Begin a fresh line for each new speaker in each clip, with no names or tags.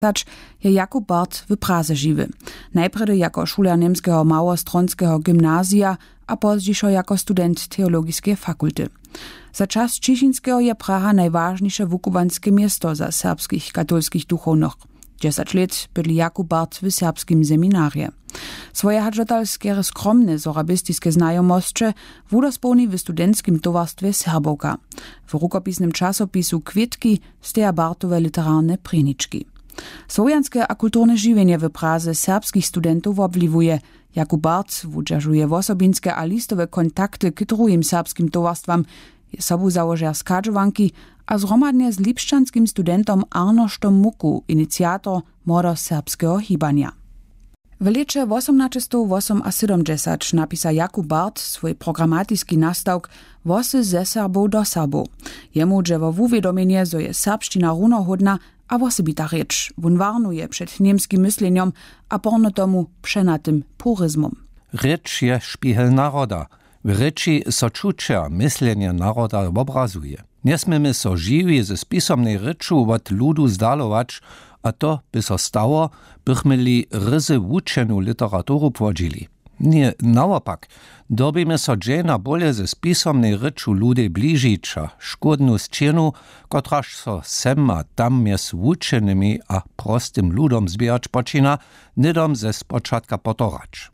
je Jakub Barth w Praze žiwy. Najpredy jako šuler niemskiego małostronskiego gymnazja, a pozdźišo jako student teologiskiej fakulty. Za czas Cieszyńskiego je Praha najważniejsze wukubanskie miasto za serbskich katolskich duchownych. 10 let bydli Jakub Barth w serbskim seminarze. Swoje hadżotalskie skromne zorabistiskie znajomostcze wudospełni w studenckim towarstwie Serbowka. W rukopisnym czasopisu Kwietki steja Bartowe literarne preniczki. Słowianskie a kulturne żywienie w Praze serbskich studentów obliwuje. Jakub Barth wudźerzuje osobinskie a listowe kontakty k drugim serbskim towarstwam, je sobu założer skadżowanki, a zhromadnie z lipšćanskim studentom Arnoštom Muku, iniciator młodoserbskiego hibania. W lecie 1878 napisa Jakub Barth swój programatyczny nastawk Wosy ze Serbów do Serbów. Jemu drzewo w uwiadomienie, że je serbsztina runohodna a osobita rzecz. Wun warnuje przed niemskim myśleniem a pornotomu przenatym puryzmom.
Rzecz je szpichel naroda. W rzeczy soczucia myślenie naroda obrazuje. Nie smiemy so žiwi ze spisomnej reču od ludu zdalować, a to by so stało, bychmy li ryzy wučenu literaturu płodzili. Nie, naopak, dobimy so dżena bolje ze spisomnej reču ludy bližiča, škodnu scenu, kotraž so sem a tam mjez wučenymi a prostym ludom zbierać počina, nidom ze spočatka potorać.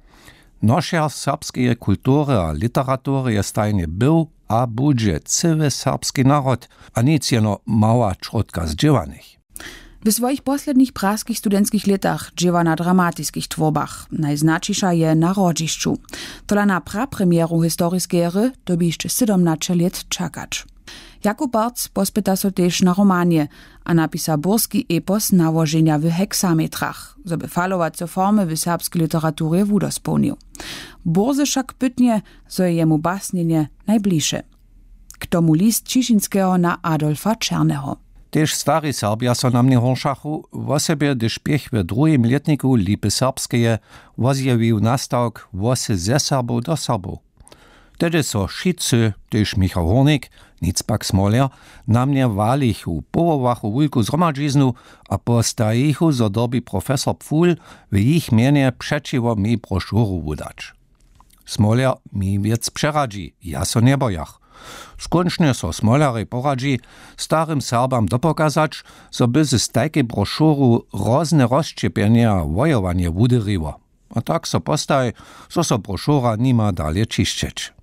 Nošer serbskie kultury a literatury je stajnie był a budże cały serbski naród, a nic jeno mała czrodka zdziewanych.
W swoich poslednich praskich studenckich latach dziewa na dramatickich tworbach. Najznaczniejsza je na rodziszczu. Tola na prapremieru historiskiej ery dobi jeszcze 17 lat czekać. Jakub Barth pospyta so też na romanie, a napisa burski epos nałożenia w heksametrach, żeby falować co formy w serbskiej literaturze wudospełnił. Burze však pytnie, zo je jemu basnienie najbliższe. K tomu list Cieszyńskiego na Adolfa Czernego.
Tež stari Serbia so na mnie horszachu, wo sobie gdyż piech w drugim letniku lipy serbskeje wozjewił nastawk Wosy ze Serbów do Serbów. Tedy so šicy, tež Michał Hornik, nic pak Smoler, na mnie walichu, połowachu wujku zhromadžiznu a postajichu zo dobi profesor Pful w ich mienie przeciwo mi broszuru wudać. Smoler mi wiec przeradzi, ja so nie bojach. Skončne so Smolery poradzi starym Serbam dopokazać, so by z tajke broszuru rozne rozščepienia a wojowanie wudyriło. A tak so postaj, so broszura nima dalje čišćeć.